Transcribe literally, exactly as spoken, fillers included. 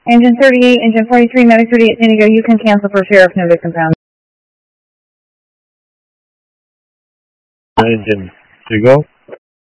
Engine thirty-eight, engine forty-three, medic thirty-eight, San Diego, you can cancel for sheriff, no victim found. Engine to go.